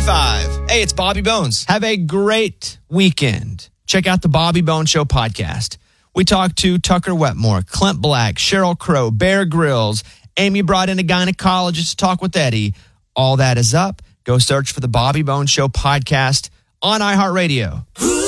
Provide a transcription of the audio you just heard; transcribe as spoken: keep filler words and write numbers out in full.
five. Hey, it's Bobby Bones. Have a great weekend. Check out the Bobby Bones Show podcast. We talked to Tucker Wetmore, Clint Black, Sheryl Crow, Bear Grylls. Amy brought in a gynecologist to talk with Eddie. All that is up. Go search for the Bobby Bones Show podcast on iHeartRadio.